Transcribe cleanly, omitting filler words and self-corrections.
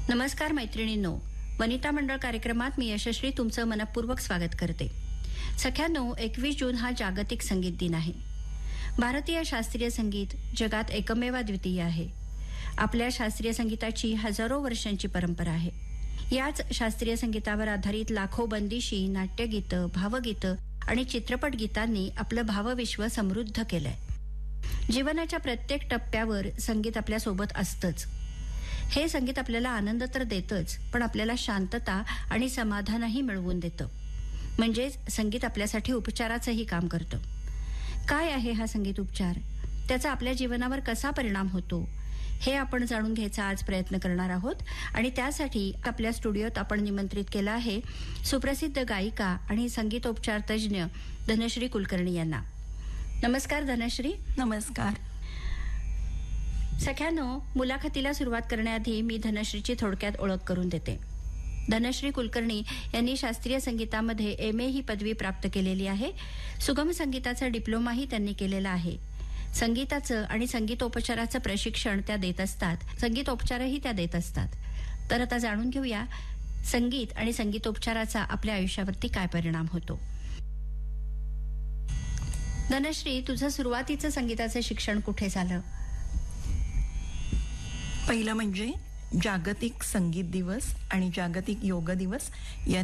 नमस्कार मैत्रिणींनो, वनिता मंडळ कार्यक्रमात मी यशश्री तुमचं मनपूर्वक स्वागत करते. सख्यांनो, 21 जून हा जागतिक संगीत दिन आहे. भारतीय शास्त्रीय संगीत जगात एकमेव द्वितीय आहे. आपल्या शास्त्रीय संगीताची हजारो वर्षांची परंपरा आहे. याच शास्त्रीय संगीतावर आधारित लाखो बंदिशी, नाट्यगीतं, भावगीतं आणि चित्रपट गीतांनी आपलं भावविश्व समृद्ध केलंय. जीवनाच्या प्रत्येक टप्प्यावर संगीत आपल्या सोबत असतंच. हे संगीत आपल्याला आनंद तर देतच, पण आपल्याला शांतता आणि समाधानही मिळवून देतं. म्हणजेच संगीत आपल्यासाठी उपचाराचंही काम करतं. काय आहे हा संगीत उपचार? त्याचा आपल्या जीवनावर कसा परिणाम होतो हे आपण जाणून घ्यायचा आज प्रयत्न करणार आहोत. आणि त्यासाठी आपल्या स्टुडिओत आपण निमंत्रित केलं आहे सुप्रसिद्ध गायिका आणि संगीतोपचार तज्ज्ञ धनश्री कुलकर्णी यांना. नमस्कार धनश्री. नमस्कार. सख्यानो, मुलाखतीला सुरुवात करण्याआधी मी धनश्रीची थोडक्यात ओळख करून देते. धनश्री कुलकर्णी यांनी शास्त्रीय संगीतामध्ये MA ही पदवी प्राप्त केलेली आहे. सुगम संगीताचा डिप्लोमाही त्यांनी केलेला आहे. संगीताचं आणि संगीतोपचाराचं प्रशिक्षण त्या देत असतात. संगीतोपचारही त्या देत असतात. तर आता जाणून घेऊया संगीत आणि संगीतोपचाराचा आपल्या आयुष्यावरती काय परिणाम होतो. धनश्री, तुझं सुरुवातीचं संगीताचं शिक्षण कुठे झालं? पहिलं म्हणजे जागतिक संगीत दिवस आणि जागतिक योग दिवस या